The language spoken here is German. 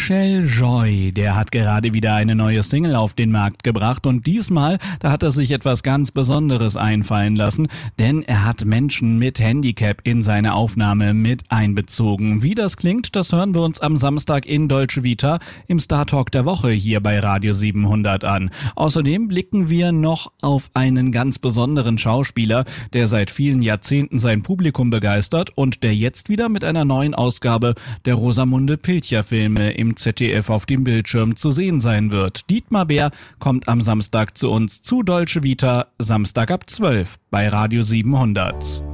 Michel Joy, der hat gerade wieder eine neue Single auf den Markt gebracht und diesmal, da hat er sich etwas ganz Besonderes einfallen lassen, denn er hat Menschen mit Handicap in seine Aufnahme mit einbezogen. Wie das klingt, das hören wir uns am Samstag in Dolce Vita im Star Talk der Woche hier bei Radio 700 an. Außerdem blicken wir noch auf einen ganz besonderen Schauspieler, der seit vielen Jahrzehnten sein Publikum begeistert und der jetzt wieder mit einer neuen Ausgabe der Rosamunde Pilcher-Filme im ZDF auf dem Bildschirm zu sehen sein wird. Dietmar Bär kommt am Samstag zu uns zu Dolce Vita, Samstag ab 12 bei Radio 700.